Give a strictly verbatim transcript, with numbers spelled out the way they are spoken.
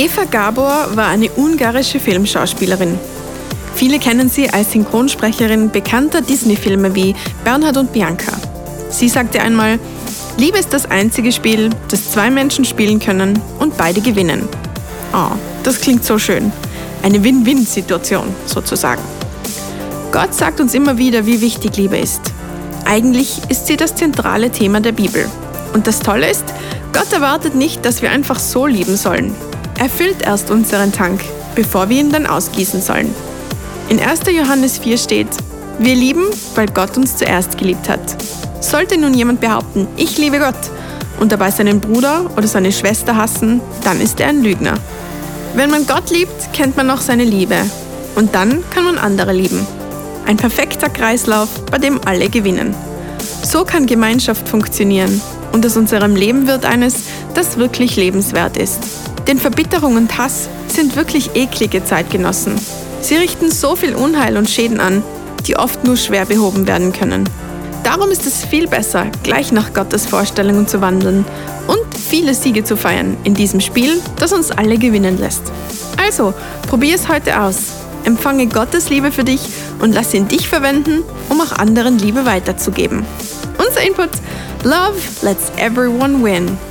Eva Gabor war eine ungarische Filmschauspielerin. Viele kennen sie als Synchronsprecherin bekannter Disney-Filme wie Bernhard und Bianca. Sie sagte einmal: Liebe ist das einzige Spiel, das zwei Menschen spielen können und beide gewinnen. Oh, das klingt so schön. Eine Win-Win-Situation sozusagen. Gott sagt uns immer wieder, wie wichtig Liebe ist. Eigentlich ist sie das zentrale Thema der Bibel. Und das Tolle ist, Gott erwartet nicht, dass wir einfach so lieben sollen. Er füllt erst unseren Tank, bevor wir ihn dann ausgießen sollen. In erster Johannes vier steht: Wir lieben, weil Gott uns zuerst geliebt hat. Sollte nun jemand behaupten, ich liebe Gott, und dabei seinen Bruder oder seine Schwester hassen, dann ist er ein Lügner. Wenn man Gott liebt, kennt man auch seine Liebe. Und dann kann man andere lieben. Ein perfekter Kreislauf, bei dem alle gewinnen. So kann Gemeinschaft funktionieren. Und aus unserem Leben wird eines, das wirklich lebenswert ist. Denn Verbitterung und Hass sind wirklich eklige Zeitgenossen. Sie richten so viel Unheil und Schäden an, die oft nur schwer behoben werden können. Darum ist es viel besser, gleich nach Gottes Vorstellungen zu wandeln und viele Siege zu feiern in diesem Spiel, das uns alle gewinnen lässt. Also, probier es heute aus. Empfange Gottes Liebe für dich und lass ihn dich verwenden, um auch anderen Liebe weiterzugeben. Unser Input: Love lets everyone win.